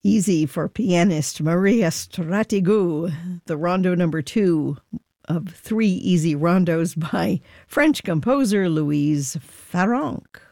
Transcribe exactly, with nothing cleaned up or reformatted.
Easy for pianist Maria Stratigou, the rondo number two of three easy rondos by French composer Louise Farrenc.